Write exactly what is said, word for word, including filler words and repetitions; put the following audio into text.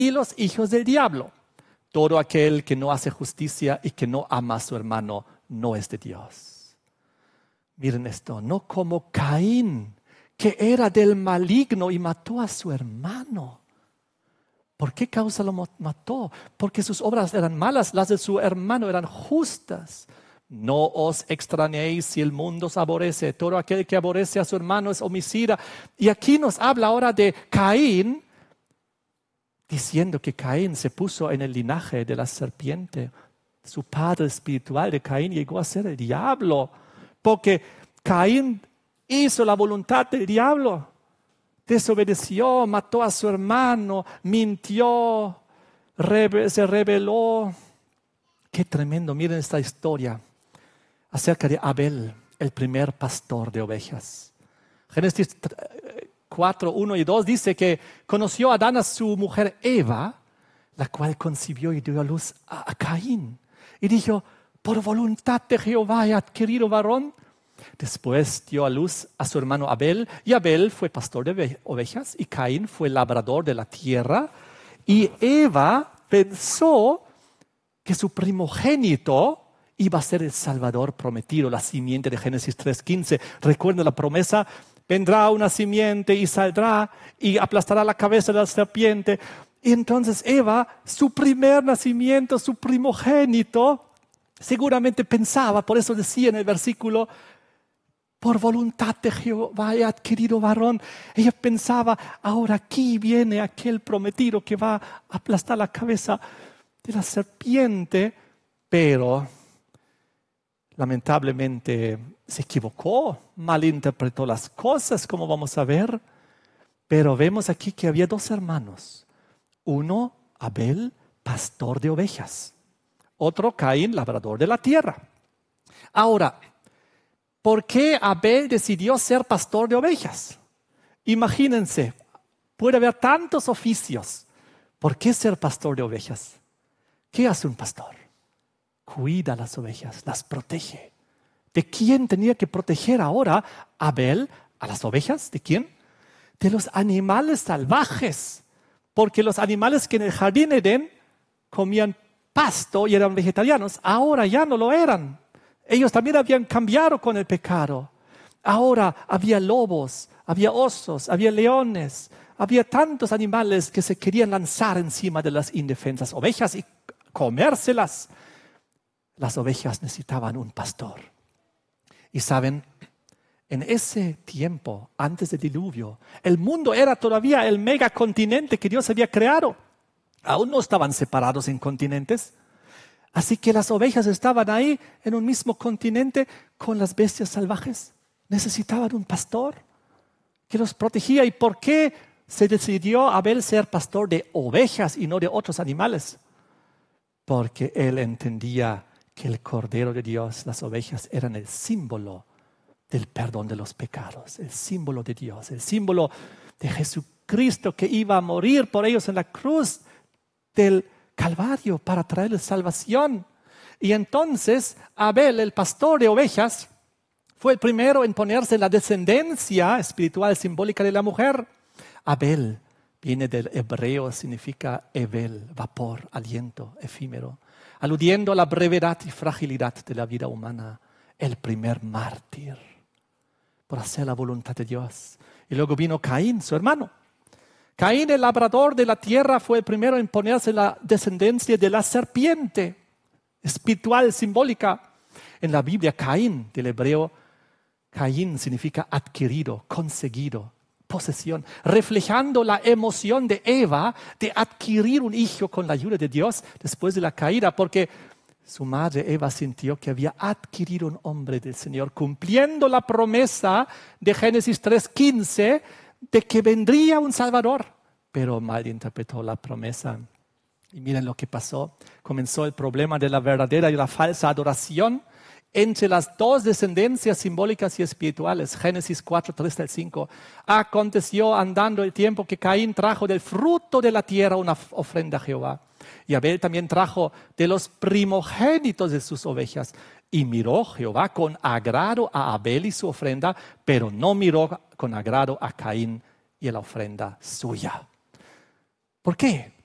y los hijos del diablo. Todo aquel que no hace justicia y que no ama a su hermano no es de Dios. Miren esto, no como Caín, que era del maligno y mató a su hermano. ¿Por qué causa lo mató? Porque sus obras eran malas, las de su hermano eran justas. No os extrañéis si el mundo os aborrece. Todo aquel que aborrece a su hermano es homicida. Y aquí nos habla ahora de Caín, diciendo que Caín se puso en el linaje de la serpiente. Su padre espiritual de Caín llegó a ser el diablo, porque Caín hizo la voluntad del diablo. Desobedeció, mató a su hermano, mintió, rebe- se rebeló. Qué tremendo, miren esta historia acerca de Abel, el primer pastor de ovejas. Génesis cuatro, uno y dos dice que conoció a Adán a su mujer Eva, la cual concibió y dio a luz a, a Caín. Y dijo, por voluntad de Jehová he adquirido varón. Después dio a luz a su hermano Abel, y Abel fue pastor de ovejas, y Caín fue labrador de la tierra. Y Eva pensó que su primogénito iba a ser el Salvador prometido, la simiente de Génesis tres quince. Recuerden la promesa, vendrá una simiente y saldrá y aplastará la cabeza de la serpiente. Y entonces Eva, su primer nacimiento, su primogénito, seguramente pensaba, por eso decía en el versículo, por voluntad de Jehová he adquirido varón. Ella pensaba, ahora aquí viene aquel prometido que va a aplastar la cabeza de la serpiente. Pero lamentablemente se equivocó, malinterpretó las cosas, como vamos a ver. Pero vemos aquí que había dos hermanos. Uno, Abel, pastor de ovejas. Otro, Caín, labrador de la tierra. Ahora, ¿por qué Abel decidió ser pastor de ovejas? Imagínense, puede haber tantos oficios. ¿Por qué ser pastor de ovejas? ¿Qué hace un pastor? Cuida las ovejas, las protege. ¿De quién tenía que proteger ahora Abel a las ovejas? ¿De quién? De los animales salvajes. Porque los animales que en el jardín Edén comían pasto y eran vegetarianos, ahora ya no lo eran. Ellos también habían cambiado con el pecado. Ahora había lobos, había osos, había leones, había tantos animales que se querían lanzar encima de las indefensas ovejas y comérselas. Las ovejas necesitaban un pastor. Y saben, en ese tiempo, antes del diluvio, el mundo era todavía el megacontinente que Dios había creado. Aún no estaban separados en continentes. Así que las ovejas estaban ahí en un mismo continente con las bestias salvajes. Necesitaban un pastor que los protegía. ¿Y por qué se decidió Abel ser pastor de ovejas y no de otros animales? Porque él entendía que el Cordero de Dios, las ovejas, eran el símbolo del perdón de los pecados, el símbolo de Dios, el símbolo de Jesucristo que iba a morir por ellos en la cruz del Calvario para traerles salvación. Y entonces Abel, el pastor de ovejas, fue el primero en ponerse la descendencia espiritual simbólica de la mujer. Abel viene del hebreo, significa Evel, vapor, aliento, efímero, aludiendo a la brevedad y fragilidad de la vida humana. El primer mártir por hacer la voluntad de Dios. Y luego vino Caín, su hermano. Caín, el labrador de la tierra, fue el primero en ponerse la descendencia de la serpiente, espiritual, simbólica. En la Biblia, Caín, del hebreo, Caín significa adquirido, conseguido, posesión, reflejando la emoción de Eva de adquirir un hijo con la ayuda de Dios después de la caída, porque su madre Eva sintió que había adquirido un hombre del Señor, cumpliendo la promesa de Génesis tres quince de que vendría un Salvador, pero malinterpretó la promesa. Y miren lo que pasó. Comenzó el problema de la verdadera y la falsa adoración entre las dos descendencias simbólicas y espirituales. Génesis cuatro, tres al cinco. Aconteció andando el tiempo que Caín trajo del fruto de la tierra una ofrenda a Jehová. Y Abel también trajo de los primogénitos de sus ovejas. Y miró Jehová con agrado a Abel y su ofrenda, pero no miró con agrado a Caín y la ofrenda suya. ¿Por qué?